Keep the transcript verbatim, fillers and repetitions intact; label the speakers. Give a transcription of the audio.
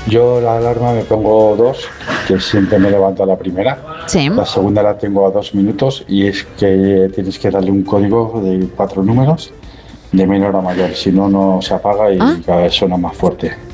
Speaker 1: Yo la alarma me pongo dos, que siempre me levanto a la primera.
Speaker 2: Sí.
Speaker 1: La segunda la tengo a dos minutos y es que tienes que darle un código de cuatro números de menor a mayor, si no, no se apaga y
Speaker 2: Ah,
Speaker 1: cada vez suena más fuerte.